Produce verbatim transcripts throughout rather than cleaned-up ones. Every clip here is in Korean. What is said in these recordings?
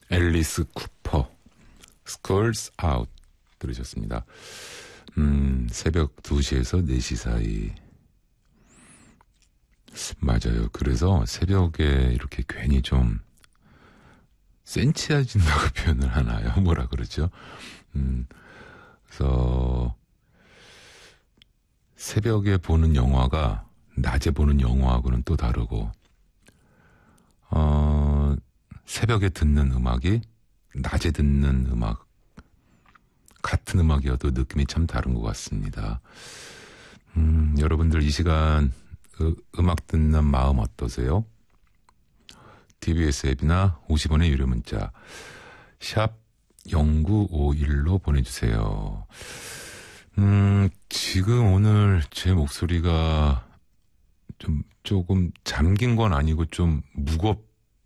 앨리스 쿠퍼, Skulls Out 들으셨습니다. 음, 새벽 두 시에서 네 시 사이. 맞아요. 그래서 새벽에 이렇게 괜히 좀 센치해진다고 표현을 하나요? 뭐라 그러죠? 음, 그래서 새벽에 보는 영화가 낮에 보는 영화하고는 또 다르고, 어, 새벽에 듣는 음악이 낮에 듣는 음악, 같은 음악이어도 느낌이 참 다른 것 같습니다. 음, 여러분들 이 시간 그 음악 듣는 마음 어떠세요? 티비에스 앱이나 오십 원의 유료 문자 샵 공구오일로 보내주세요. 음, 지금 오늘 제 목소리가 좀 조금 잠긴 건 아니고 좀 무겁지요.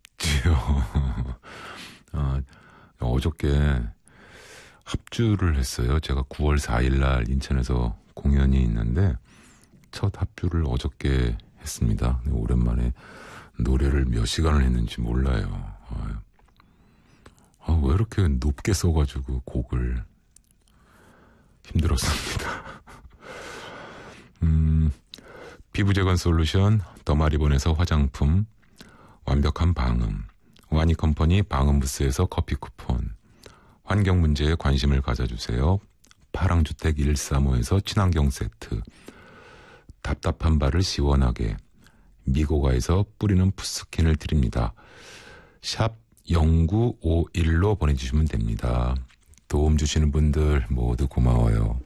어, 어저께 합주를 했어요. 제가 구월 사일날 인천에서 공연이 있는데 첫 합주를 어저께 했습니다. 오랜만에 노래를 몇 시간을 했는지 몰라요. 아, 아, 왜 이렇게 높게 써가지고 곡을 힘들었습니다. 음, 피부재건 솔루션, 더마리본에서 화장품, 완벽한 방음, 와니컴퍼니 방음부스에서 커피 쿠폰, 환경문제에 관심을 가져주세요. 파랑주택 일삼오에서 친환경 세트, 답답한 발을 시원하게, 미고가에서 뿌리는 푸스킨을 드립니다. 샵 공구오일로 보내주시면 됩니다. 도움 주시는 분들 모두 고마워요.